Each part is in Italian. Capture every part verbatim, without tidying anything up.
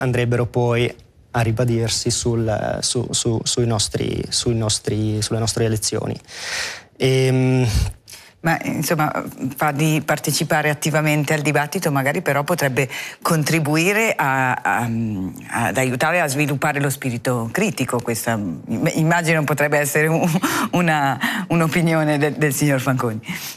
andrebbero poi a ribadirsi sul, su, su, sui nostri, sui nostri, sulle nostre elezioni. E, Ma insomma, farli partecipare attivamente al dibattito magari però potrebbe contribuire a, a, ad aiutare a sviluppare lo spirito critico. Questa immagino potrebbe essere un, una, un'opinione del, del signor Fanconi.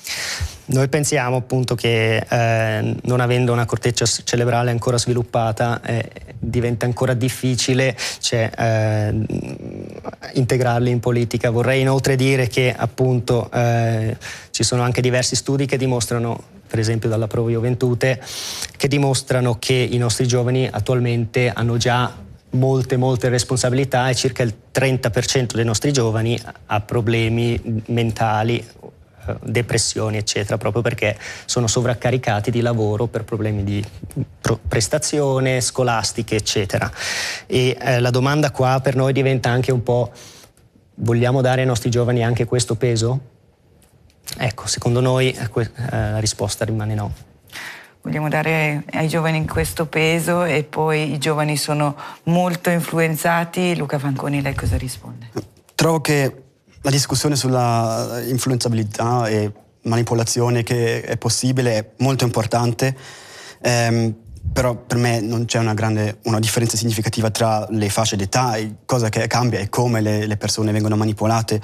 Noi pensiamo appunto che eh, non avendo una corteccia cerebrale ancora sviluppata eh, diventa ancora difficile, cioè, eh, integrarli in politica. Vorrei inoltre dire che appunto eh, ci sono anche diversi studi che dimostrano, per esempio dalla Pro Juventute, che dimostrano che i nostri giovani attualmente hanno già molte molte responsabilità e circa il trenta per cento dei nostri giovani ha problemi mentali, depressioni eccetera, proprio perché sono sovraccaricati di lavoro per problemi di prestazione, scolastiche eccetera. E eh, la domanda qua per noi diventa anche un po': vogliamo dare ai nostri giovani anche questo peso? Ecco, secondo noi eh, la risposta rimane no. Vogliamo dare ai giovani questo peso e poi i giovani sono molto influenzati. Luca Fanconi, lei cosa risponde? Trovo che la discussione sulla influenzabilità e manipolazione che è possibile è molto importante, ehm, però per me non c'è una grande una differenza significativa tra le fasce d'età. Cosa che cambia è come le, le persone vengono manipolate.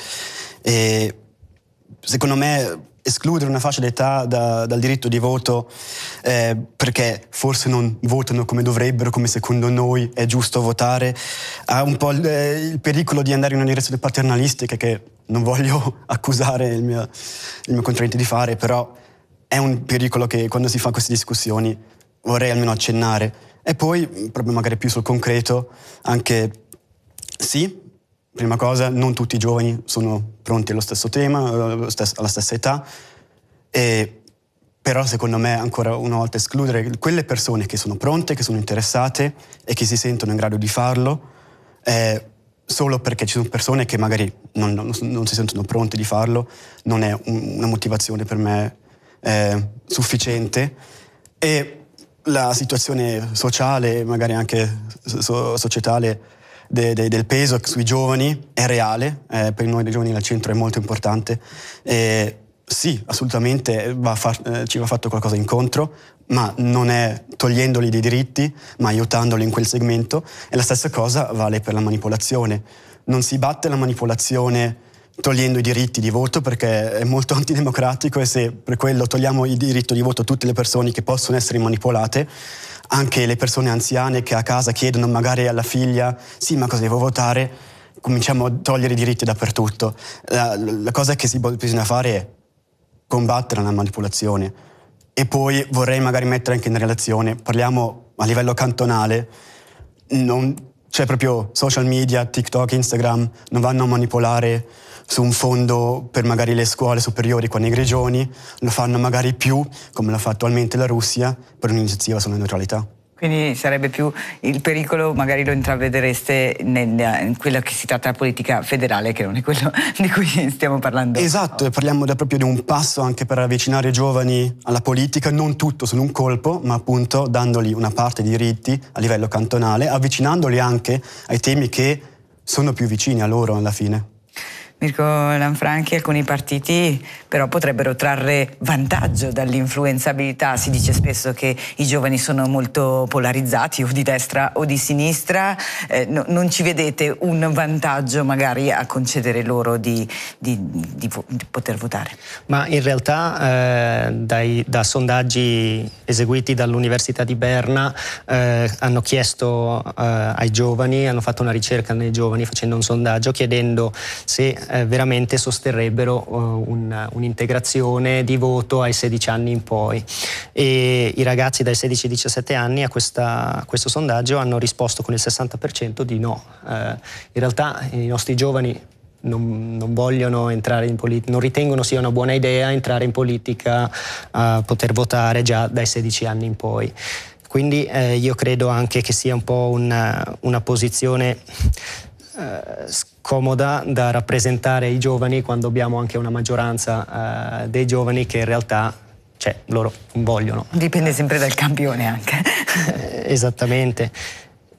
E secondo me escludere una fascia d'età da, dal diritto di voto eh, perché forse non votano come dovrebbero, come secondo noi è giusto votare, ha un po' il, eh, il pericolo di andare in una direzione paternalistica che non voglio accusare il mio, il mio contraente di fare, però è un pericolo che quando si fa queste discussioni vorrei almeno accennare. E poi, proprio magari più sul concreto, anche sì, prima cosa, non tutti i giovani sono pronti allo stesso tema, allo stesso, alla stessa età, e, però secondo me ancora una volta escludere quelle persone che sono pronte, che sono interessate e che si sentono in grado di farlo, eh, solo perché ci sono persone che magari non, non, non si sentono pronte di farlo, non è un, una motivazione per me eh, sufficiente. E la situazione sociale, magari anche so, societale, De, de, del peso sui giovani è reale, eh, per noi dei giovani al centro è molto importante. E sì, assolutamente va far, eh, ci va fatto qualcosa incontro, ma non è togliendoli dei diritti, ma aiutandoli in quel segmento. E la stessa cosa vale per la manipolazione. Non si batte la manipolazione togliendo i diritti di voto, perché è molto antidemocratico, e se per quello togliamo il diritto di voto a tutte le persone che possono essere manipolate, anche le persone anziane che a casa chiedono magari alla figlia sì ma cosa devo votare, cominciamo a togliere i diritti dappertutto. La, la cosa che si bisogna fare è combattere la manipolazione. E poi vorrei magari mettere anche in relazione, parliamo a livello cantonale, non c'è proprio social media, TikTok, Instagram, non vanno a manipolare su un fondo per magari le scuole superiori qua nei grigioni, lo fanno magari più, come l'ha fatto attualmente la Russia, per un'iniziativa sulla neutralità. Quindi sarebbe più il pericolo, magari lo intravedereste nel, in quello che si tratta di politica federale, che non è quello di cui stiamo parlando. Esatto, e parliamo da, proprio di un passo anche per avvicinare i giovani alla politica, non tutto su un colpo, ma appunto dandogli una parte di diritti a livello cantonale, avvicinandoli anche ai temi che sono più vicini a loro alla fine. Mirko Lanfranchi, alcuni partiti però potrebbero trarre vantaggio dall'influenzabilità. Si dice spesso che i giovani sono molto polarizzati, o di destra o di sinistra. Eh, no, non ci vedete un vantaggio magari a concedere loro di, di, di, di poter votare? Ma in realtà eh, dai, da sondaggi eseguiti dall'Università di Berna eh, hanno chiesto eh, ai giovani, hanno fatto una ricerca nei giovani facendo un sondaggio chiedendo se Eh, veramente sosterrebbero uh, un, un'integrazione di voto ai sedici anni in poi, e i ragazzi dai sedici ai diciassette anni a, questa, a questo sondaggio hanno risposto con il sessanta per cento di no. Uh, in realtà i nostri giovani non, non vogliono entrare in politica, non ritengono sia una buona idea entrare in politica, a poter votare già dai sedici anni in poi. Quindi eh, io credo anche che sia un po' una, una posizione eh, scomoda da rappresentare i giovani, quando abbiamo anche una maggioranza eh, dei giovani che in realtà, cioè, loro non vogliono. Dipende sempre dal campione anche. Eh, esattamente.